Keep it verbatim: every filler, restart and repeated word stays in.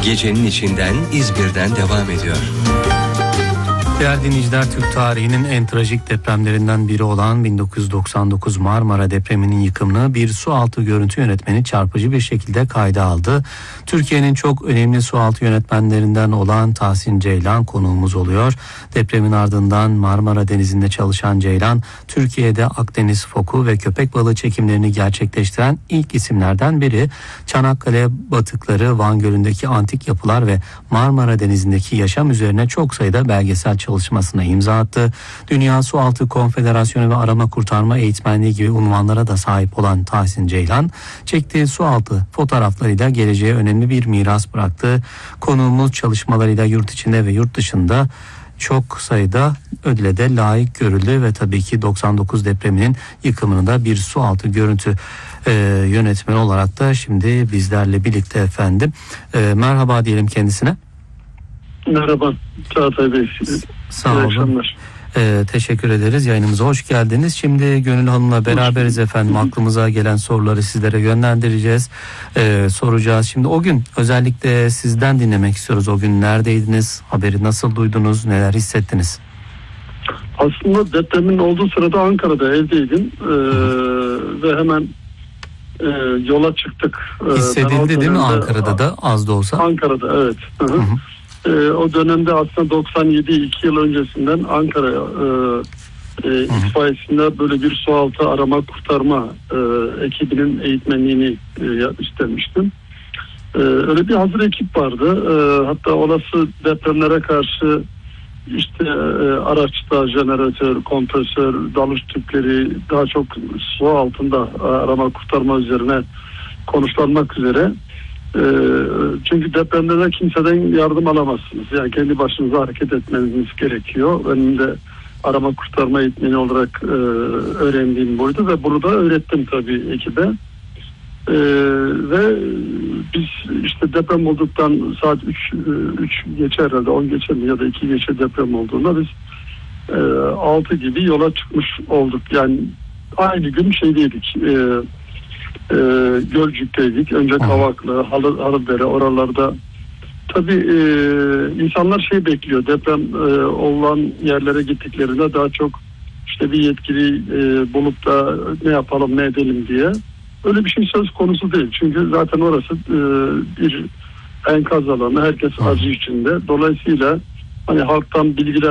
Gecenin içinden İzmir'den devam ediyor. Değerli dinleyiciler, Türk tarihinin en trajik depremlerinden biri olan bin dokuz yüz doksan dokuz Marmara depreminin yıkımını bir sualtı görüntü yönetmeni çarpıcı bir şekilde kayda aldı. Türkiye'nin çok önemli sualtı yönetmenlerinden olan Tahsin Ceylan konuğumuz oluyor. Depremin ardından Marmara Denizi'nde çalışan Ceylan, Türkiye'de Akdeniz foku ve köpek balığı çekimlerini gerçekleştiren ilk isimlerden biri. Çanakkale batıkları, Van Gölü'ndeki antik yapılar ve Marmara Denizi'ndeki yaşam üzerine çok sayıda belgesel çalışmasına imza attı. Dünya Sualtı Konfederasyonu ve Arama Kurtarma Eğitmenliği gibi unvanlara da sahip olan Tahsin Ceylan, çektiği sualtı fotoğraflarıyla geleceğe önemli bir miras bıraktı. Konuğumuz çalışmalarıyla yurt içinde ve yurt dışında çok sayıda ödüle de layık görüldü ve tabii ki doksan dokuz depreminin yıkımını da bir sualtı görüntü e, yönetmeni olarak da şimdi bizlerle birlikte efendim. E, merhaba diyelim kendisine. Merhaba Çağatay Bey. Sağ olun. Ee, teşekkür ederiz. Yayınımıza hoş geldiniz. Şimdi Gönül Hanım'la beraberiz efendim. Aklımıza gelen soruları sizlere yönlendireceğiz. Ee, soracağız. Şimdi o gün özellikle sizden dinlemek istiyoruz. O gün neredeydiniz? Haberi nasıl duydunuz? Neler hissettiniz? Aslında depremin olduğu sırada Ankara'da evdeydim. Ee, ve hemen e, yola çıktık. Hissedildi değil mi Ankara'da da az da olsa? Ankara'da evet. Hı hı. Hı hı. Ee, o dönemde aslında doksan yedi iki yıl öncesinden Ankara e, e, itfaiyesinde böyle bir sualtı arama kurtarma e, ekibinin eğitmenliğini e, istemiştim. E, öyle bir hazır ekip vardı. E, hatta olası depremlere karşı işte e, araçta jeneratör, kompresör, dalış tüpleri daha çok su altında arama kurtarma üzerine konuşlanmak üzere. Çünkü depremde kimseden yardım alamazsınız. Yani kendi başınıza hareket etmeniz gerekiyor. Benim de arama kurtarma eğitmeni olarak e, öğrendiğim buydu ve bunu da öğrettim tabii ekibe. E, ve biz işte deprem olduktan saat üç geçe herhalde on geçe mi ya da iki geçe deprem olduğunda biz e, altı gibi yola çıkmış olduk. Yani aynı gün şeydeydik. E, E, Gölcük'teydik. Önce Kavaklı, Halı, Halıdere oralarda. Tabii e, insanlar şey bekliyor. Deprem e, olan yerlere gittiklerinde daha çok işte bir yetkili e, bulup da ne yapalım ne edelim diye. Öyle bir şey söz konusu değil. Çünkü zaten orası e, bir enkaz alanı. Herkes acı içinde. Dolayısıyla hani halktan bilgiler